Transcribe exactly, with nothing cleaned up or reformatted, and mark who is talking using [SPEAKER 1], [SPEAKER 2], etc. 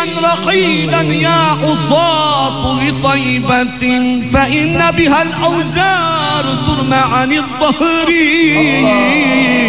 [SPEAKER 1] رحيلا رحيلا يا عصاة لطيبة فإن بها الأوزار ترمى عن الظهر.